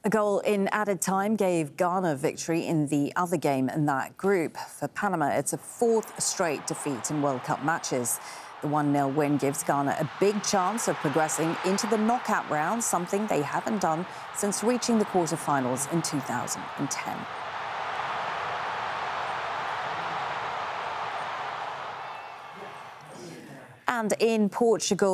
A goal in added time gave Ghana victory in the other game in that group. For Panama, it's a fourth straight defeat in World Cup matches. The 1-0 win gives Ghana a big chance of progressing into the knockout round, something they haven't done since reaching the quarterfinals in 2010. And in Portugal,